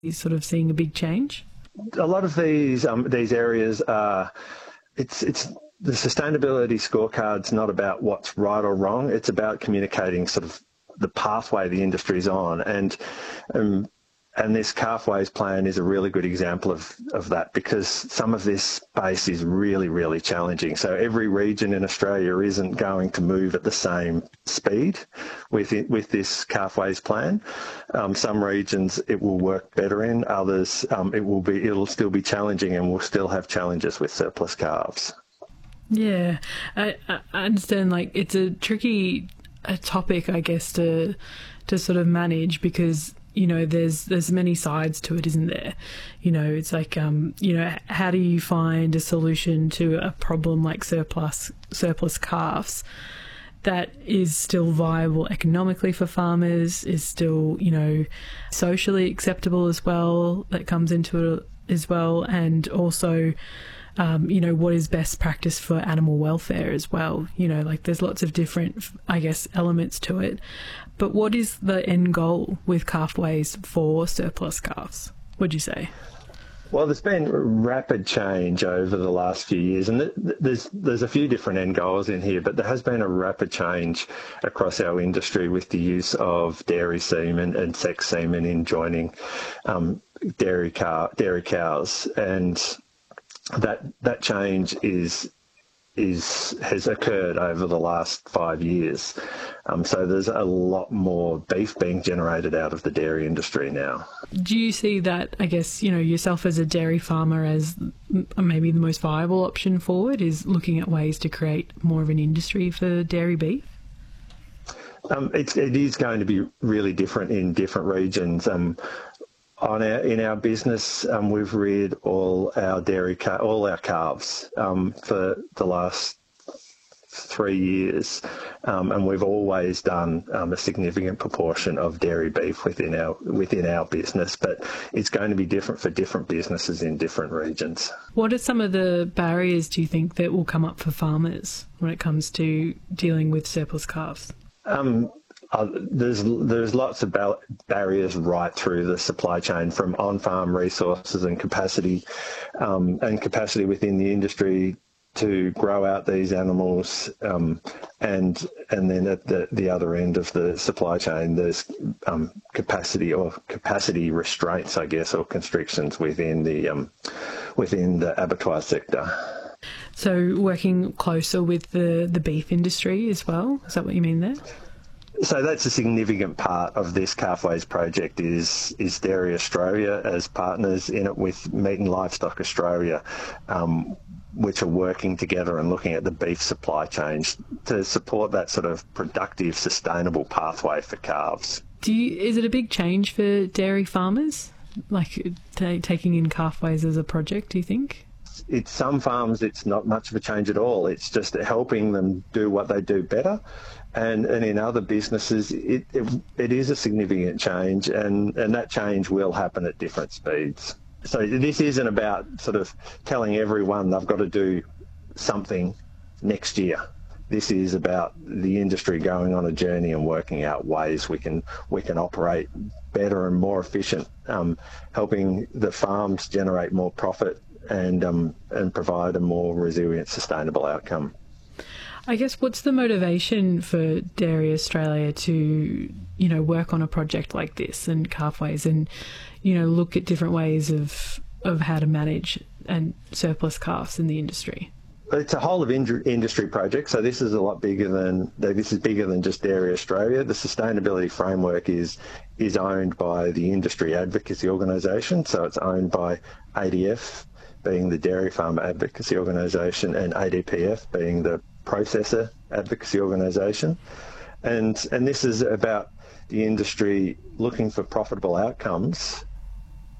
Is sort of seeing a big change? A lot of these areas are, it's the sustainability scorecard's not about what's right or wrong. It's about communicating sort of the pathway the industry's on, and this Calfways plan is a really good example of that, because some of this space is really, really challenging. So every region in Australia isn't going to move at the same speed with this Calfways plan. Some regions it will work better in, others it'll still be challenging, and we'll still have challenges with surplus calves. Yeah, I understand. Like, it's a tricky topic, I guess, to sort of manage, because there's many sides to it, isn't there? It's like, how do you find a solution to a problem like surplus calves that is still viable economically for farmers, is still, socially acceptable as well, that comes into it as well, and also, what is best practice for animal welfare as well. Like, there's lots of different, I guess, elements to it. But what is the end goal with Calfways for surplus calves, would you say? Well, there's been rapid change over the last few years, and there's a few different end goals in here, but there has been a rapid change across our industry with the use of dairy semen and sex semen in joining dairy cows, and that change has occurred over the last 5 years. So there's a lot more beef being generated out of the dairy industry now. Do you see that, I guess, yourself as a dairy farmer, as maybe the most viable option forward, is looking at ways to create more of an industry for dairy beef? It is going to be really different in different regions. In our business, we've reared all our calves for the last 3 years, and we've always done a significant proportion of dairy beef within our business. But it's going to be different for different businesses in different regions. What are some of the barriers, do you think, that will come up for farmers when it comes to dealing with surplus calves? There's lots of barriers right through the supply chain, from on-farm resources and capacity within the industry to grow out these animals, and then at the other end of the supply chain, there's capacity restraints, I guess, or constrictions within the abattoir sector. So working closer with the beef industry as well, is that what you mean there? So that's a significant part of this Calfways project is Dairy Australia as partners in it with Meat and Livestock Australia, which are working together and looking at the beef supply chain to support that sort of productive, sustainable pathway for calves. Is it a big change for dairy farmers, like taking in Calfways as a project, do you think? It's some farms, it's not much of a change at all. It's just helping them do what they do better. And in other businesses, it is a significant change, and that change will happen at different speeds. So this isn't about sort of telling everyone they've got to do something next year. This is about the industry going on a journey and working out ways we can operate better and more efficient, helping the farms generate more profit and provide a more resilient, sustainable outcome. I guess, what's the motivation for Dairy Australia to, work on a project like this and Calfways, and, look at different ways of how to manage and surplus calves in the industry? It's a whole of industry project, so this is bigger than just Dairy Australia. The sustainability framework is owned by the Industry Advocacy Organisation, so it's owned by ADF, being the Dairy Farmer Advocacy Organisation, and ADPF, being the Processor Advocacy Organisation. And this is about the industry looking for profitable outcomes